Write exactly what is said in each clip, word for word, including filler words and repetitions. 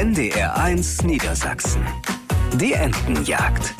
N D R eins Niedersachsen. Die Entenjagd.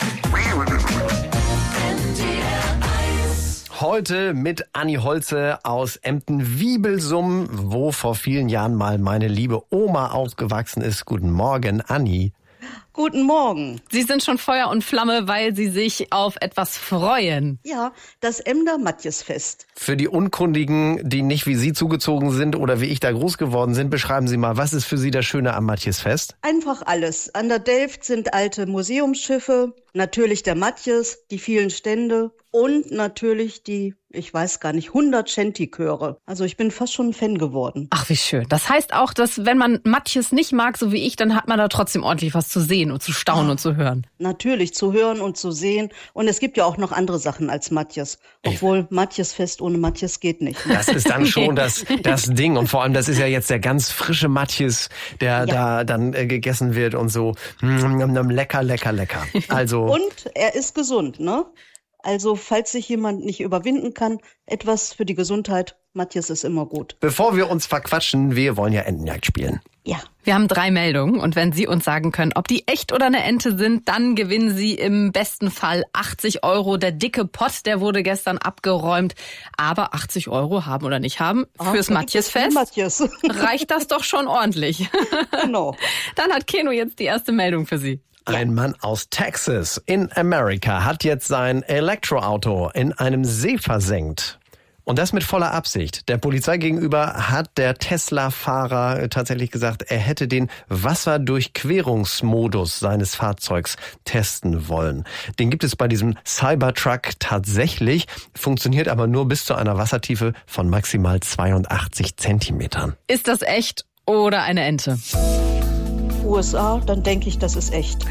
Heute mit Anni Holze aus Emden-Wiebelsum, wo vor vielen Jahren mal meine liebe Oma aufgewachsen ist. Guten Morgen, Anni. Guten Morgen. Sie sind schon Feuer und Flamme, weil Sie sich auf etwas freuen. Ja, das Emder Matjesfest. Für die Unkundigen, die nicht wie Sie zugezogen sind oder wie ich da groß geworden sind, beschreiben Sie mal, was ist für Sie das Schöne am Matjesfest? Einfach alles. An der Delft sind alte Museumsschiffe, natürlich der Matjes, die vielen Stände und natürlich die, ich weiß gar nicht, hundert Shanty-Chöre. Also ich bin fast schon ein Fan geworden. Ach, wie schön. Das heißt auch, dass wenn man Matjes nicht mag, so wie ich, dann hat man da trotzdem ordentlich was zu sehen und zu staunen ja, und zu hören. Natürlich, zu hören und zu sehen. Und es gibt ja auch noch andere Sachen als Matjes. Obwohl Matjesfest ohne Matjes geht nicht. Das ist dann schon das, das Ding. Und vor allem, das ist ja jetzt der ganz frische Matjes, der ja. da dann äh, gegessen wird und so. Mm, lecker, lecker, lecker. Also und er ist gesund, ne? Also falls sich jemand nicht überwinden kann, etwas für die Gesundheit, Matjes ist immer gut. Bevor wir uns verquatschen, wir wollen ja Entenjagd spielen. Ja. Wir haben drei Meldungen und wenn Sie uns sagen können, ob die echt oder eine Ente sind, dann gewinnen Sie im besten Fall achtzig Euro. Der dicke Pott, der wurde gestern abgeräumt. Aber achtzig Euro haben oder nicht haben, ah, fürs Matjesfest Matjes. reicht das doch schon ordentlich. Genau. Dann hat Keno jetzt die erste Meldung für Sie. Ein Mann aus Texas in Amerika hat jetzt sein Elektroauto in einem See versenkt. Und das mit voller Absicht. Der Polizei gegenüber hat der Tesla-Fahrer tatsächlich gesagt, er hätte den Wasserdurchquerungsmodus seines Fahrzeugs testen wollen. Den gibt es bei diesem Cybertruck tatsächlich, funktioniert aber nur bis zu einer Wassertiefe von maximal zweiundachtzig Zentimetern. Ist das echt oder eine Ente? U S A, dann denke ich, das ist echt.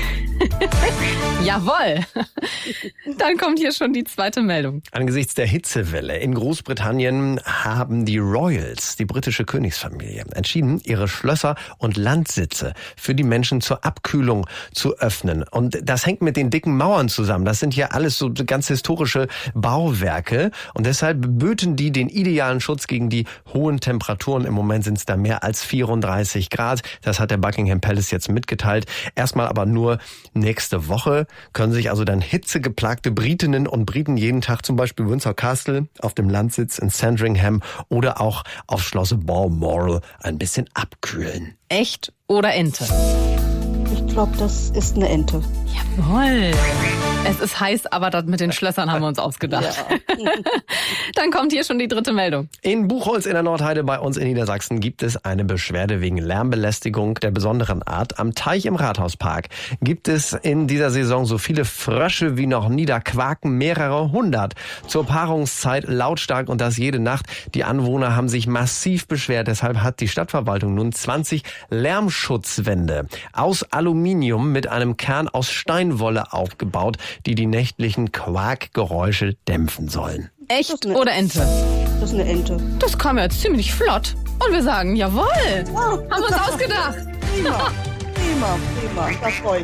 Jawohl. Dann kommt hier schon die zweite Meldung. Angesichts der Hitzewelle in Großbritannien haben die Royals, die britische Königsfamilie, entschieden, ihre Schlösser und Landsitze für die Menschen zur Abkühlung zu öffnen. Und das hängt mit den dicken Mauern zusammen. Das sind ja alles so ganz historische Bauwerke. Und deshalb böten die den idealen Schutz gegen die hohen Temperaturen. Im Moment sind es da mehr als vierunddreißig Grad. Das hat der Buckingham Palace jetzt mitgeteilt. Erstmal aber nur nächste Woche können sich also dann hitzegeplagte Britinnen und Briten jeden Tag zum Beispiel Windsor Castle auf dem Landsitz in Sandringham oder auch auf Schloss Balmoral ein bisschen abkühlen. Echt oder Ente? Ich glaube, das ist eine Ente. Jawohl. Es ist heiß, aber das mit den Schlössern haben wir uns ausgedacht. Ja. Dann kommt hier schon die dritte Meldung. In Buchholz in der Nordheide bei uns in Niedersachsen gibt es eine Beschwerde wegen Lärmbelästigung der besonderen Art. Am Teich im Rathauspark gibt es in dieser Saison so viele Frösche wie noch nie. Da quaken mehrere hundert. Zur Paarungszeit lautstark und das jede Nacht. Die Anwohner haben sich massiv beschwert. Deshalb hat die Stadtverwaltung nun zwanzig Lärmschutzwände aus Aluminium mit einem Kern aus Steinwolle aufgebaut, die die nächtlichen Quakgeräusche dämpfen sollen. Echt oder Ente? Das ist eine Ente. Das kam jetzt ziemlich flott. Und wir sagen, jawohl, Oh. haben wir uns ausgedacht. Prima, prima, prima. Das freut mich.